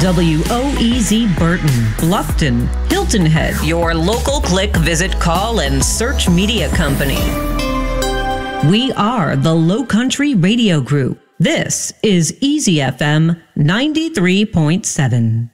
WOEZ Burton, Bluffton, Hilton Head, your local click, visit, call, and search media company. We are the Low Country Radio Group. This is Easy FM 93.7.